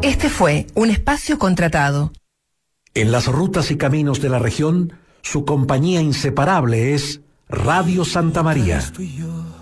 Este fue un espacio contratado. En las rutas y caminos de la región, su compañía inseparable es Radio Santa María.